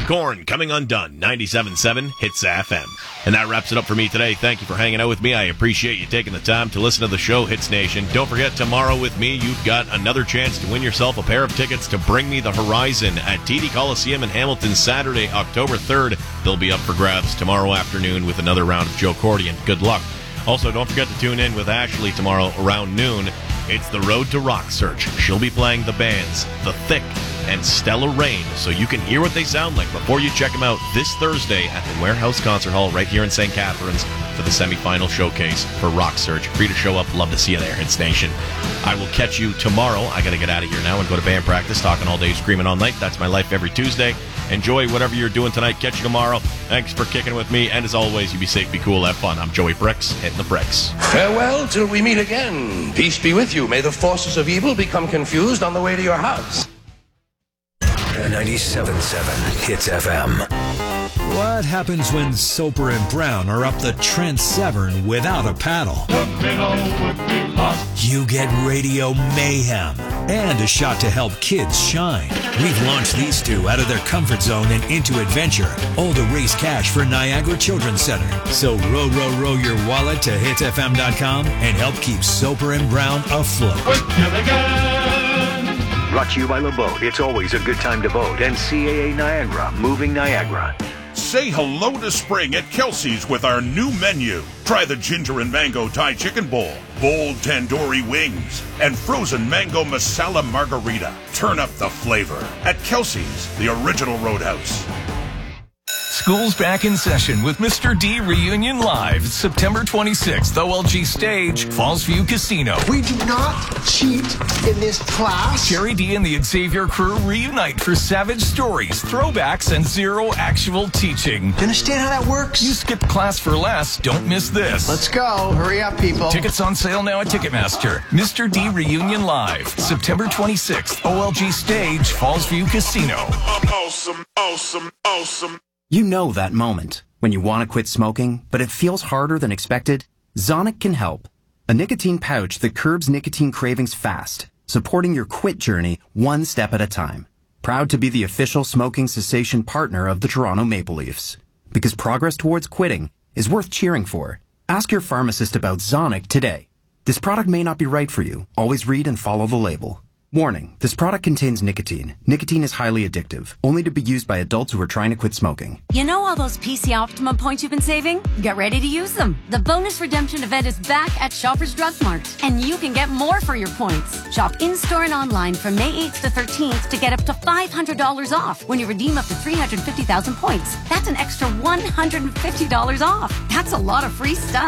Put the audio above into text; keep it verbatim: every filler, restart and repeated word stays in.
Korn, Coming Undone, ninety-seven point seven Hits F M. And that wraps it up for me today. Thank you for hanging out with me. I appreciate you taking the time to listen to the show, Hits Nation. Don't forget, tomorrow with me, you've got another chance to win yourself a pair of tickets to Bring Me the Horizon at T D Coliseum in Hamilton, Saturday, October third. They'll be up for grabs tomorrow afternoon with another round of Joe Cordian. Good luck. Also, don't forget to tune in with Ashley tomorrow around noon. It's the Road to Rock Search. She'll be playing the bands The Thick and Stella Rain, so you can hear what they sound like before you check them out this Thursday at the Warehouse Concert Hall right here in Saint Catharines for the semifinal showcase for Rock Search. Free to show up. Love to see you there, Hits Nation. I will catch you tomorrow. I got to get out of here now and go to band practice, talking all day, screaming all night. That's my life every Tuesday. Enjoy whatever you're doing tonight. Catch you tomorrow. Thanks for kicking with me. And as always, you be safe, be cool, have fun. I'm Joey Bricks, hitting the bricks. Farewell till we meet again. Peace be with you. May the forces of evil become confused on the way to your house. ninety-seven point seven Hits F M. What happens when Soper and Brown are up the Trent Severn without a paddle? The minnow would be lost. You get radio mayhem and a shot to help kids shine. We've launched these two out of their comfort zone and into adventure, all to raise cash for Niagara Children's Center. So row, row, row your wallet to hits f m dot com and help keep Soper and Brown afloat. With Gilligan. Brought to you by LeBeau. It's always a good time to vote. And C A A Niagara, Moving Niagara. Say hello to spring at Kelsey's with our new menu. Try the ginger and mango Thai chicken bowl, bold tandoori wings, and frozen mango masala margarita. Turn up the flavor at Kelsey's, the original Roadhouse. School's back in session with Mister D Reunion Live, September twenty-sixth, O L G Stage, Fallsview Casino. We do not cheat in this class. Jerry D and the Xavier crew reunite for savage stories, throwbacks, and zero actual teaching. Do you understand how that works? You skipped class for less. Don't miss this. Let's go. Hurry up, people. Tickets on sale now at Ticketmaster. Mister D Reunion Live, September twenty-sixth, O L G Stage, Fallsview Casino. Awesome, awesome, awesome. You know that moment when you want to quit smoking, but it feels harder than expected? Zonic can help. A nicotine pouch that curbs nicotine cravings fast, supporting your quit journey one step at a time. Proud to be the official smoking cessation partner of the Toronto Maple Leafs. Because progress towards quitting is worth cheering for. Ask your pharmacist about Zonic today. This product may not be right for you. Always read and follow the label. Warning, this product contains nicotine. Nicotine is highly addictive, only to be used by adults who are trying to quit smoking. You know all those P C Optimum points you've been saving? Get ready to use them. The bonus redemption event is back at Shoppers Drug Mart, and you can get more for your points. Shop in-store and online from May eighth to thirteenth to get up to five hundred dollars off when you redeem up to three hundred fifty thousand points. That's an extra one hundred fifty dollars off. That's a lot of free stuff.